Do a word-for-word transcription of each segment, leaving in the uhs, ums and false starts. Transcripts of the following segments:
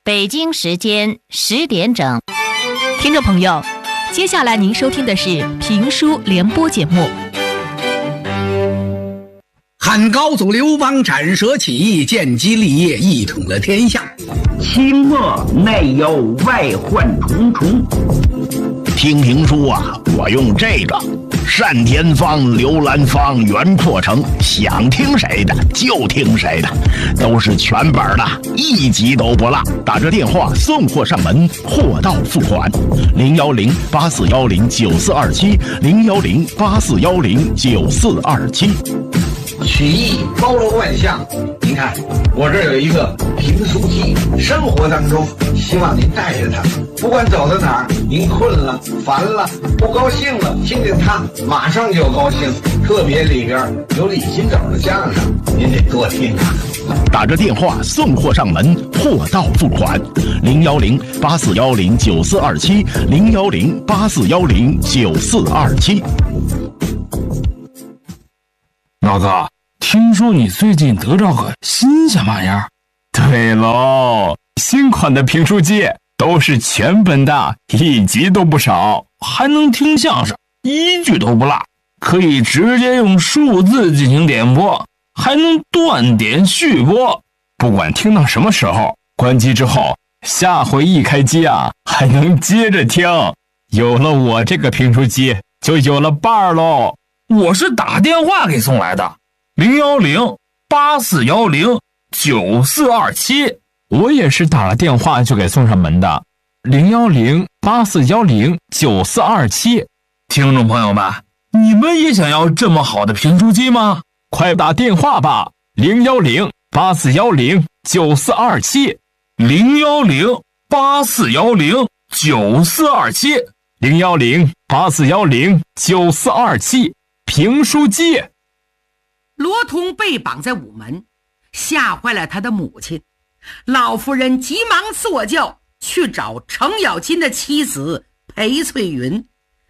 北京时间十点整。 听众朋友，接下来您收听的是评书联播节目。 汉高祖刘邦斩蛇起义，建基立业，一统了天下。 清末内忧外患重重。 听评书啊，我用这个单田芳、刘兰芳、袁阔成，想听谁的就听谁的，都是全本的，一集都不落。打着电话送货上门，货到付款。零幺零八四幺零九四二七，零幺零八四幺零九四二七。 曲艺包罗万象，您看我这儿有一个评书机，生活当中希望您带着它，不管走到哪儿，您困了、烦了、不高兴了，听见它马上就高兴。特别里边有李金斗的相声，您得多听啊。 打着电话送货上门，货到付款。零幺零八四幺零九四二七，零幺零八四幺零九四二七。 老子听说你最近得着个新鲜玩意儿？对喽，新款的评书机都是全本的，一集都不少，还能听相声，一句都不落，可以直接用数字进行点播，还能断点续播。不管听到什么时候，关机之后，下回一开机啊，还能接着听。有了我这个评书机，就有了伴儿喽。我是打电话给送来的，零幺零八四幺零九四二七。我也是打了电话就给送上门的，零幺零八四幺零九四二七。听众朋友们，你们也想要这么好的评书机吗？快打电话吧，零幺零八四幺零九四二七，零幺零八四幺零九四二七，零幺零八四幺零九四二七。评书机。 罗通被绑在午门，吓坏了他的母亲。老夫人急忙坐轿去找程咬金的妻子裴翠云。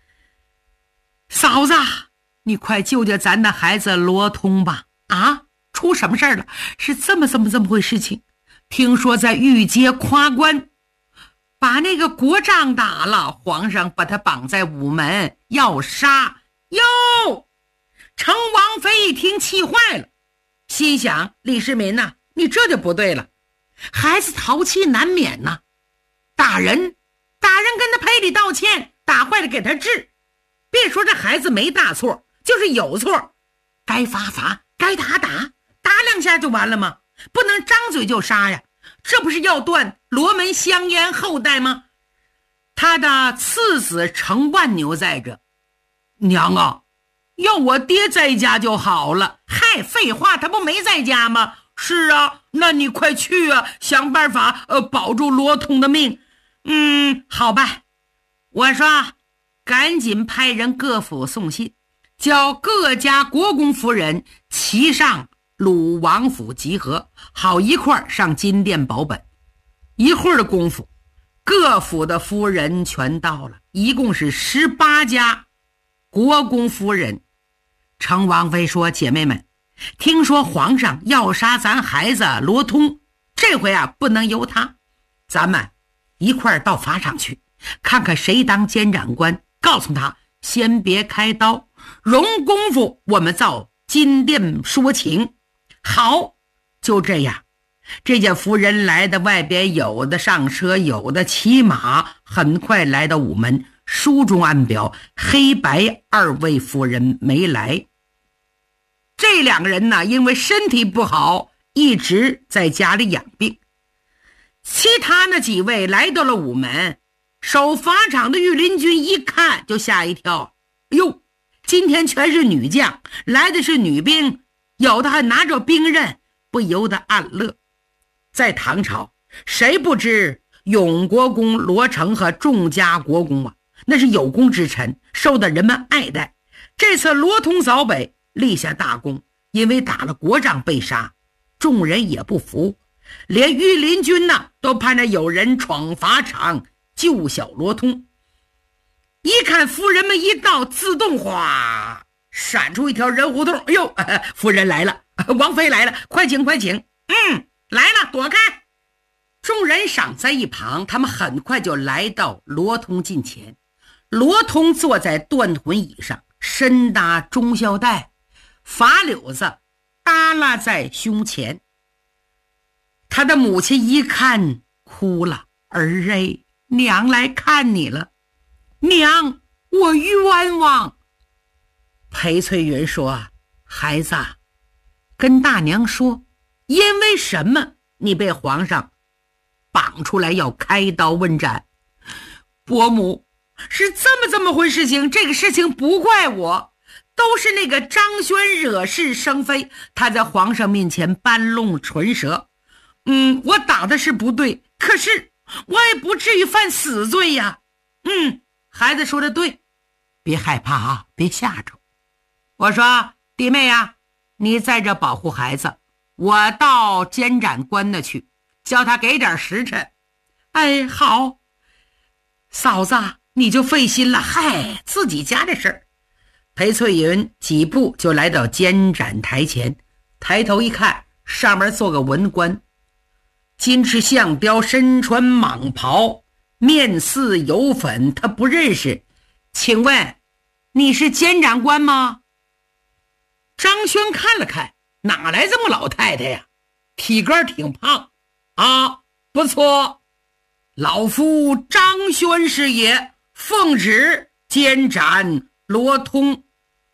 嫂子，你快救救咱的孩子罗通吧！啊，出什么事儿了？是这么这么这么回事情。听说在御街夸官把那个国丈打了，皇上把他绑在午门要杀。哟，程王妃一听气坏了，心想李世民呐、啊，你这就不对了，孩子淘气难免呐、啊，打人打人跟他赔礼道歉，打坏了给他治。别说这孩子没大错，就是有错，该罚罚，该打打，打两下就完了吗？不能张嘴就杀呀，这不是要断罗门香烟后代吗？他的次子程万牛在这。娘啊，要我爹在家就好了。嗨，废话，他不没在家吗？是啊，那你快去啊，想办法呃保住罗通的命。嗯，好吧，我说赶紧派人各府送信，叫各家国公夫人齐上鲁王府集合，好一块儿上金殿保本。一会儿的功夫，各府的夫人全到了，一共是十八家国公夫人。程王妃说，姐妹们，听说皇上要杀咱孩子罗通，这回啊不能由他，咱们一块儿到法场去，看看谁当监斩官，告诉他先别开刀，容功夫我们到金殿说情。好，就这样，这些夫人来的外边，有的上车，有的骑马，很快来到午门。书中暗表黑白二位夫人没来，这两个人呢，因为身体不好，一直在家里养病。其他那几位来到了午门，守法场的御林军一看就吓一跳，哟，今天全是女将，来的是女兵，有的还拿着兵刃，不由得暗乐。在唐朝，谁不知永国公罗成和众家国公啊，那是有功之臣，受到人们爱戴。这次罗通扫北立下大功，因为打了国丈被杀，众人也不服，连御林军呢都盼着有人闯法场救小罗通。一看夫人们一到，自动哗闪出一条人胡同。哎呦，夫人来了，王妃来了，快请快请。嗯，来了，躲开。 众人赏在一旁，他们很快就来到罗通近前。罗通坐在断魂椅上，身搭中孝带，发绺子耷拉在胸前。他的母亲一看哭了：“儿哎，娘来看你了，娘，我冤枉。”裴翠云说：“孩子，跟大娘说，因为什么你被皇上绑出来要开刀问斩？”伯母，是这么这么回事情，这个事情不怪我，都是那个张轩惹是生非，他在皇上面前搬弄唇舌。嗯，我打的是不对，可是我也不至于犯死罪呀。嗯，孩子说的对，别害怕啊，别吓着。我说弟妹呀，你在这保护孩子，我到监斩官那去，叫他给点时辰。哎，好。嫂子，你就费心了，嗨，自己家的事儿。裴翠云几步就来到监斩台前，抬头一看，上面坐个文官，金翅象雕，身穿蟒袍，面似油粉，他不认识。请问你是监斩官吗？张轩看了看，哪来这么老太太呀？体格挺胖啊，不错，老夫张轩是也，奉旨监斩罗通。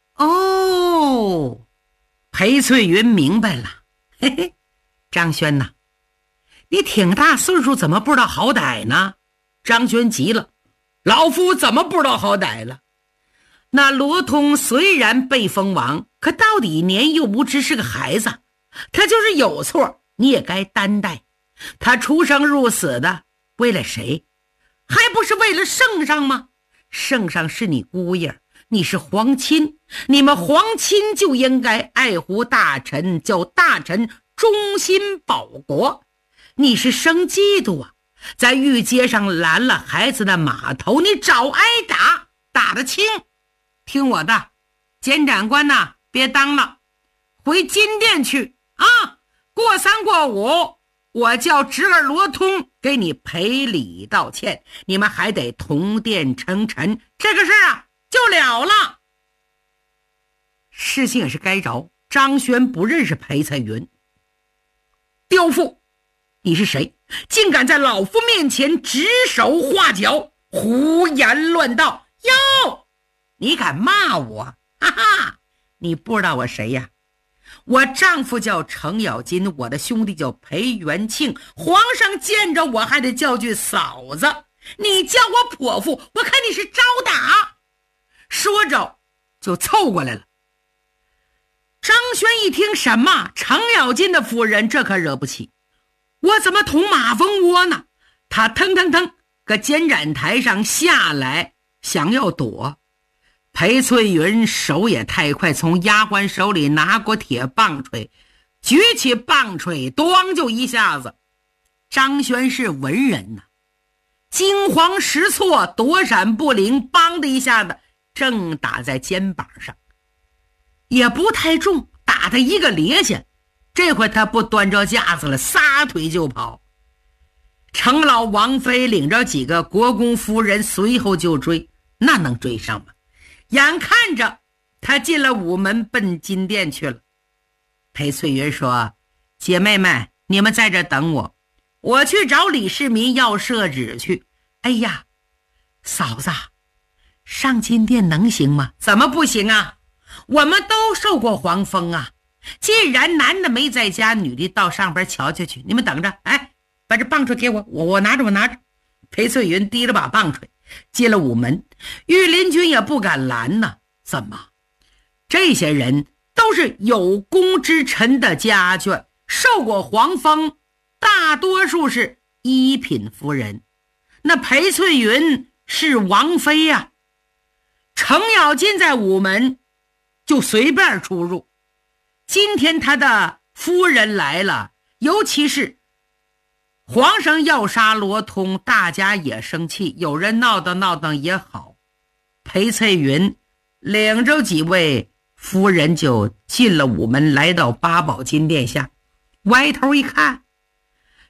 哦，裴翠云明白了。嘿嘿，张轩呐，你挺大岁数，怎么不知道好歹呢？张轩急了：“老夫怎么不知道好歹了？那罗通虽然被封王，可到底年幼无知，是个孩子，他就是有错，你也该担待。他出生入死的，为了谁？还不是为了圣上吗？圣上是你姑爷，你是皇亲，你们皇亲就应该爱护大臣，叫大臣忠心保国。你是生嫉妒啊，在御街上拦了孩子的马头，你找挨打，打得轻。听我的，监斩官呐，别当了，回金殿去啊！过三过五，我叫侄儿罗通给你赔礼道歉，你们还得同殿称臣，这个事儿啊就了了。事情也是该着，张轩不认识裴翠云。刁妇，你是谁？竟敢在老夫面前指手画脚，胡言乱道！哟，你敢骂我？哈哈，你不知道我谁呀？我丈夫叫程咬金，我的兄弟叫裴元庆，皇上见着我还得叫句嫂子，你叫我泼妇，我看你是招打。说着就凑过来了。张轩一听，什么程咬金的夫人，这可惹不起，我怎么捅马蜂窝呢？他腾腾腾搁监斩台上下来，想要躲。裴翠云手也太快，从丫鬟手里拿过铁棒槌，举起棒槌，咣就一下子。张轩是文人呐、啊，惊慌失措，躲闪不灵，梆的一下子正打在肩膀上，也不太重，打他一个趔趄。这回他不端着架子了，撒腿就跑。程老王妃领着几个国公夫人随后就追，那能追上吗？眼看着他进了午门，奔金殿去了。裴翠云说：“姐妹们，你们在这等我，我去找李世民要赦旨去。”哎呀，嫂子，上金殿能行吗？怎么不行啊？我们都受过皇封啊。既然男的没在家，女的到上边瞧瞧去。你们等着，哎，把这棒槌给我，我我拿着，我拿着。裴翠云提了把棒槌，进了午门，御林军也不敢拦呢。怎么？这些人都是有功之臣的家眷，受过皇封，大多数是一品夫人。那裴翠云是王妃呀、啊，程咬金在午门就随便出入。今天他的夫人来了，尤其是皇上要杀罗通，大家也生气，有人闹腾闹腾也好。裴翠云领着几位夫人就进了午门，来到八宝金殿下，歪头一看，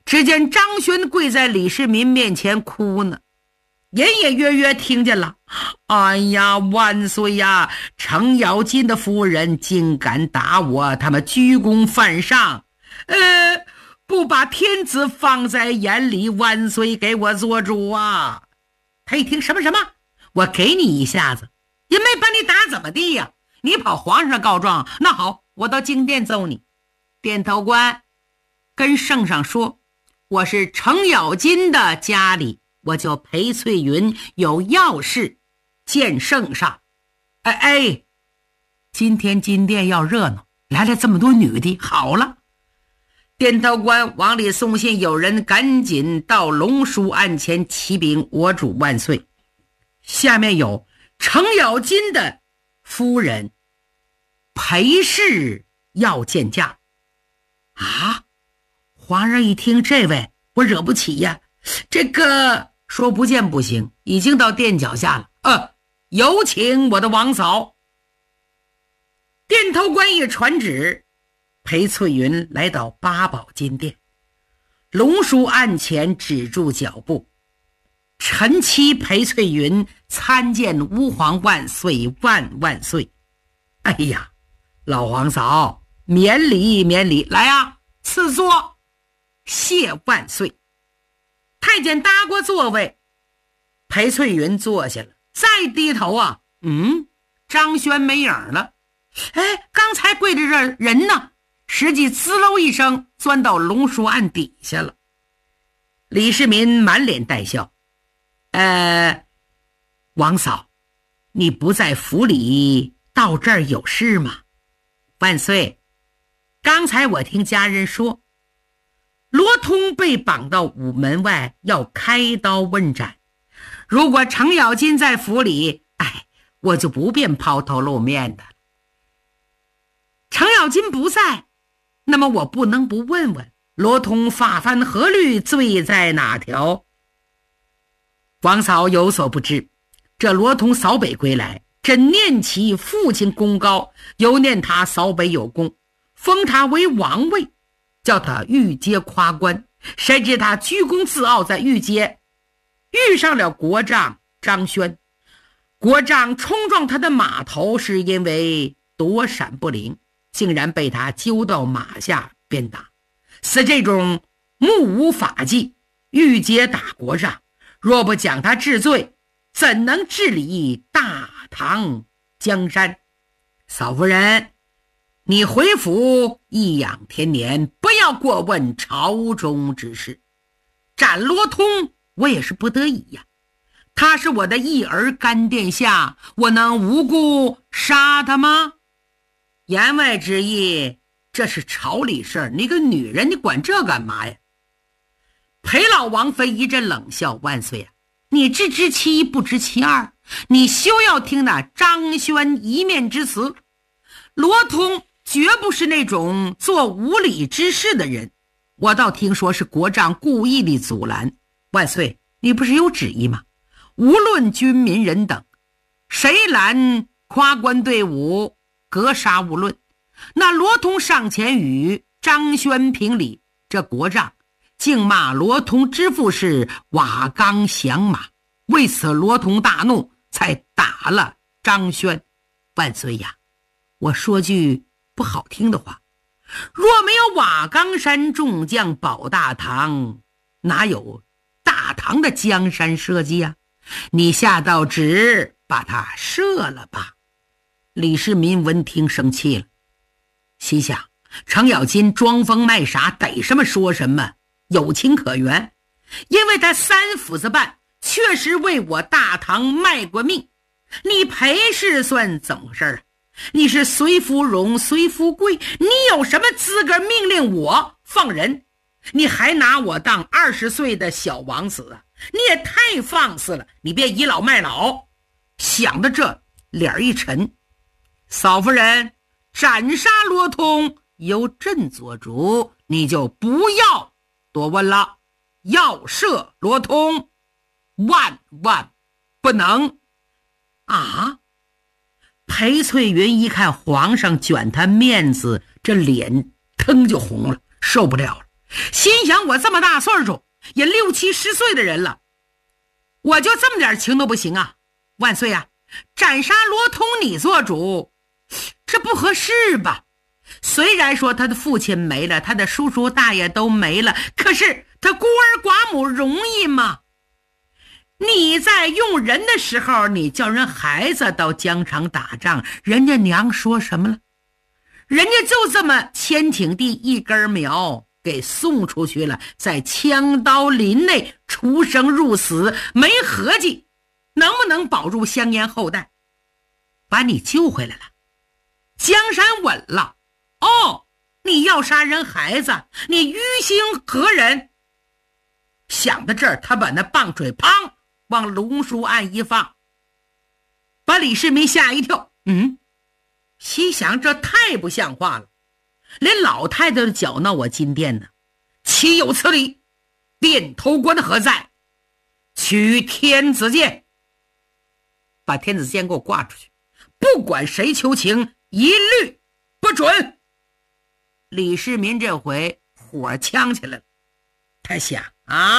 只见张轩跪在李世民面前哭呢，隐隐约约听见了，哎呀，万岁呀，程咬金的夫人竟敢打我，他们居功犯上，呃，不把天子放在眼里，万岁给我做主啊。他一听什么什么，我给你一下子，也没把你打怎么地呀，你跑皇上告状，那好，我到京殿揍你。殿头官跟圣上说，我是程咬金的家里，我叫裴翠云，有要事见圣上。哎哎，今天金殿要热闹，来了这么多女的，好了。殿头官往里送信，有人赶紧到龙书案前启禀我主万岁。下面有程咬金的夫人裴氏要见驾。啊，皇上一听这位，我惹不起呀，这个说不见不行，已经到殿脚下了。呃，有请我的王嫂。殿头官一传旨，裴翠云来到八宝金殿，龙书案前止住脚步。臣妻裴翠云参见吾皇万岁万万岁。哎呀，老皇嫂，免礼免礼，来啊，赐座，谢万岁。太监搭过座位，裴翠云坐下了，再低头啊，嗯，张轩没影了。哎，刚才跪着这人呢，实际滋溜一声钻到龙书案底下了。李世民满脸带笑，呃，王嫂，你不在府里，到这儿有事吗？万岁，刚才我听家人说，罗通被绑到午门外，要开刀问斩。如果程咬金在府里，哎，我就不便抛头露面的了。程咬金不在，那么我不能不问问罗通法犯何律，罪在哪条？王嫂有所不知，这罗通扫北归来，朕念其父亲功高，又念他扫北有功，封他为王位，叫他御阶夸官。谁知他居功自傲，在御阶遇上了国丈张轩，国丈冲撞他的马头，是因为躲闪不灵，竟然被他揪到马下鞭打。似这种目无法纪，御阶打国丈，若不将他治罪，怎能治理大唐江山？嫂夫人，你回府颐养天年，不要过问朝中之事。斩罗通我也是不得已呀，他是我的义儿干殿下，我能无故杀他吗？言外之意，这是朝里事儿，你个女人你管这干嘛呀？裴老王妃一阵冷笑，万岁啊，你只知其一不知其二，你休要听那张轩一面之词。罗通绝不是那种做无理之事的人，我倒听说是国丈故意的阻拦。万岁，你不是有旨意吗？无论军民人等，谁拦夸官队伍，格杀勿论。那罗通上前与张轩评理，这国丈竟骂罗通之父是瓦岗响马，为此罗通大怒，才打了张轩。万岁呀，我说句不好听的话，若没有瓦岗山众将保大唐，哪有大唐的江山社稷啊？你下道旨把他赦了吧。李世民闻听生气了，心想程咬金装疯卖傻，逮什么说什么，有情可原，因为他三斧子半确实为我大唐卖过命。你裴氏算怎么回事啊？你是随芙蓉随富贵，你有什么资格命令我放人？你还拿我当二十岁的小王子啊？你也太放肆了，你别倚老卖老。想到这，脸一沉，嫂夫人，斩杀罗通由朕做主，你就不要多问了。要赦罗通，万万不能啊！裴翠云一看皇上卷他面子，这脸腾就红了，受不了了， 心想我这么大岁数，也六七十岁的人了，我就这么点情都不行啊！万岁啊，斩杀罗通你做主，这不合适吧？虽然说他的父亲没了，他的叔叔大爷都没了，可是他孤儿寡母容易吗？你在用人的时候，你叫人孩子到疆场打仗，人家娘说什么了？人家就这么千顷地一根苗给送出去了，在枪刀林内出生入死，没合计能不能保住香烟后代，把你救回来了，江山稳了。哦，你要杀人孩子，你于心何忍？想到这儿，他把那棒槌砰往龙书案一放，把李世民吓一跳。嗯，心想这太不像话了，连老太太都搅闹我金殿呢，岂有此理？殿头官何在？取天子剑，把天子剑给我挂出去，不管谁求情，一律不准。李世民这回火呛起来了，他想啊